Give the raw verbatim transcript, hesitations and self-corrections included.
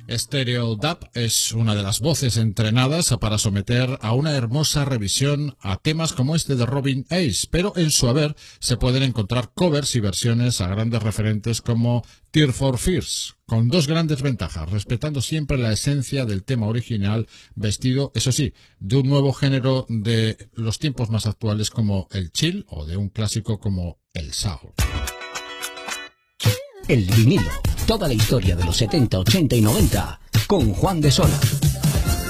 Stereo Dub es una de las voces entrenadas para someter a una hermosa revisión a temas como este de Robin Ace, pero en su haber se pueden encontrar covers y versiones a grandes referentes como Tears for Fears, con dos grandes ventajas, respetando siempre la esencia del tema original, vestido, eso sí, de un nuevo género de los tiempos más actuales como el chill o de un clásico como el soul. El vinilo, toda la historia de los setenta, ochenta y noventa con Juan de Sola.